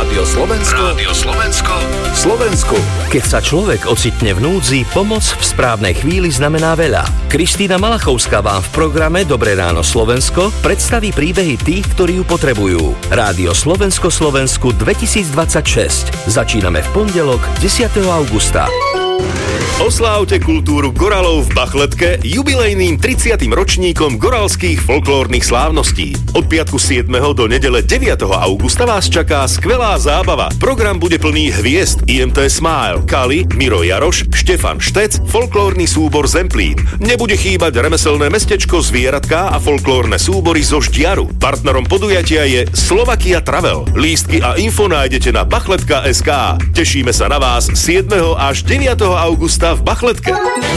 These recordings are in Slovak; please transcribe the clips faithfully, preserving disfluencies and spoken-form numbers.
Rádio Slovensko. Rádio Slovensko. Slovensku. Keď sa človek ocitne v núdzi, pomoc v správnej chvíli znamená veľa. Kristína Malachovská vám v programe Dobré ráno Slovensko predstaví príbehy tých, ktorí ju potrebujú. Rádio Slovensko Slovensku dvetisícdvadsaťšesť. Začíname v pondelok desiateho augusta. Oslávte kultúru Goralov v Bachletke jubilejným tridsiatym ročníkom goralských folklórnych slávností. Od piatku siedmeho do nedele deviateho augusta vás čaká skvelá zábava. Program bude plný hviezd í em té Smile, Kali, Miro Jaroš, Štefan Štec, folklórny súbor Zemplín. Nebude chýbať remeselné mestečko, zvieratká a folklórne súbory zo Ždiaru. Partnerom podujatia je Slovakia Travel. Lístky a info nájdete na bachletka bodka es ká. Tešíme sa na vás siedmeho až deviateho augusta v Bachletke.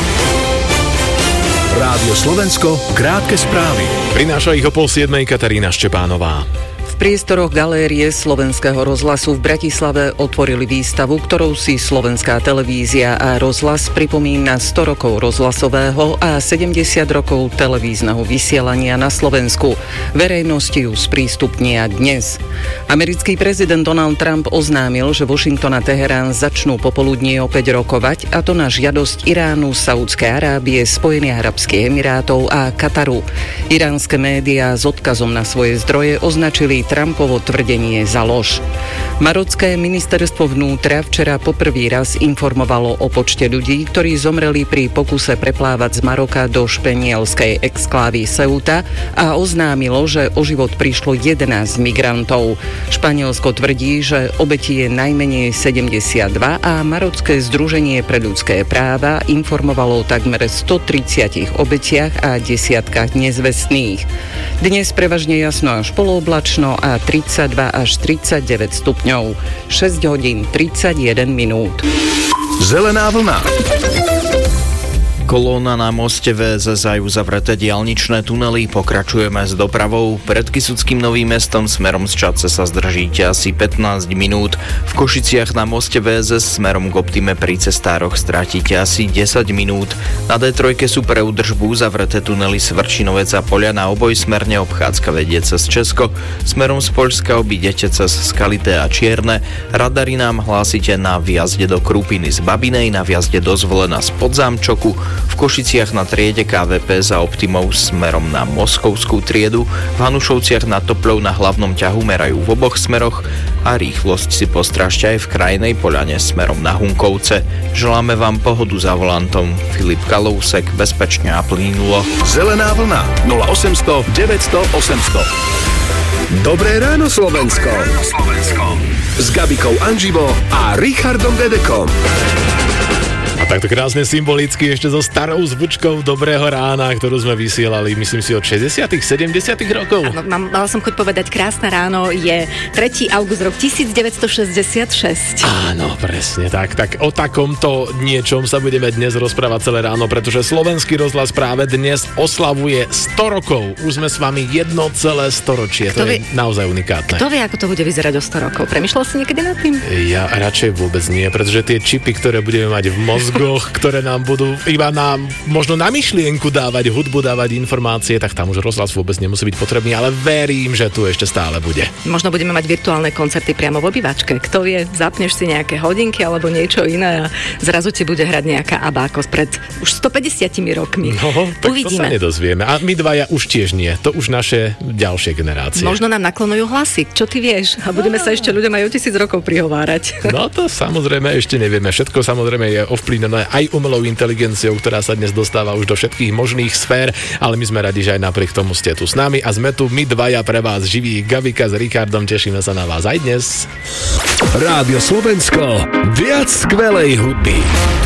Rádio Slovensko, krátke správy. Prináša ich o pol siedmej Katarína Štepánová. V priestoroch galérie Slovenského rozhlasu v Bratislave otvorili výstavu, ktorou si Slovenská televízia a rozhlas pripomína sto rokov rozhlasového a sedemdesiat rokov televízneho vysielania na Slovensku. Verejnosti ju sprístupnia dnes. Americký prezident Donald Trump oznámil, že Washington a Teherán začnú popoludní opäť rokovať, a to na žiadosť Iránu, Saúdskej Arábie, Spojených arabských emirátov a Kataru. Iránske médiá s odkazom na svoje zdroje označili Trumpovo tvrdenie za lož. Marocké ministerstvo vnútra včera poprvý raz informovalo o počte ľudí, ktorí zomreli pri pokuse preplávať z Maroka do španielskej exklávy Ceuta, a oznámilo, že o život prišlo jedenásť migrantov. Španielsko tvrdí, že obetí je najmenej sedemdesiatdva a Marocké združenie pre ľudské práva informovalo o takmer stotridsiatich obetiach a desiatkách nezvestných. Dnes prevažne jasno až polooblačno a tridsaťdva až tridsaťdeväť stupňov. šesť hodín tridsaťjeden minút. Zelená vlna. Kolóna na moste vé es es aj uzavreté diaľničné tunely. Pokračujeme s dopravou. Pred Kysuckým Novým Mestom smerom z Čadce sa zdržíte asi pätnásť minút. V Košiciach na moste vé es es smerom k Optime pri cestároch stratíte asi desať minút. Na dé tri sú pre údržbu uzavreté tunely Svrčinovec a Poľana obojsmerne, obchádzka vedie cez Česko. Smerom z Poľska obídete cez Skalité a Čierne. Radary nám hlásite na vjazde do Krupiny z Babinej, na vjazde do Zvolena z Podzámčoku. V Košiciach na triede ká vé pé za Optimou smerom na Moskovskú triedu, v Hanušovciach nad Toplou na hlavnom ťahu merajú v oboch smeroch a rýchlosť si postrážte aj v Krajnej Poľane smerom na Hunkovce. Želáme vám pohodu za volantom. Filip Kalousek, bezpečne a plynulo. Zelená vlna nula osemsto deväťsto osemsto. Dobré ráno Slovensko. S Gabikou Anživo a Richardom Dedekom. A takto krásne symbolicky ešte so starou zvučkou Dobrého rána, ktorú sme vysielali, myslím si, od šesťdesiatych sedemdesiatych rokov. Áno, mám, mala som chuť povedať, krásne ráno je tretieho augusta rok devätnásťstošesťdesiatšesť. Áno, presne tak. Tak o takomto niečom sa budeme dnes rozprávať celé ráno, pretože Slovenský rozhlas práve dnes oslavuje sto rokov. Už sme s vami jedno celé storočie. Kto to vie, je naozaj unikátne. Kto vie, ako to bude vyzerať o sto rokov? Premýšľal si niekedy nad tým? Ja radšej vôbec nie, pretože tie čipy, ktoré budeme mať v mozgu, ktoré nám budú iba nám možno na myšlienku dávať hudbu, dávať informácie, tak tam už rozhlas vôbec nemusí byť potrebný, ale verím, že tu ešte stále bude. Možno budeme mať virtuálne koncerty priamo v obývačke. Kto vie, zapneš si nejaké hodinky alebo niečo iné a zrazu ti bude hrať nejaká ABBA ako pred už stopäťdesiatimi rokmi. No, tak uvidíme. To sa nedozvieme. A my dvaja už tiež nie. To už naše ďalšie generácie. Možno nám naklonujú hlasy. Čo ty vieš? A budeme no. sa ešte ľuďom aj o tisíc rokov prihovárať. No to samozrejme ešte nevieme. Všetko samozrejme je ovplyvnené aj umelou inteligenciou, ktorá sa dnes dostáva už do všetkých možných sfér, ale my sme radi, že aj napriek tomu ste tu s nami a sme tu my dvaja pre vás živí. Gabika s Richardom, tešíme sa na vás aj dnes. Rádio Slovensko, viac skvelej hudby.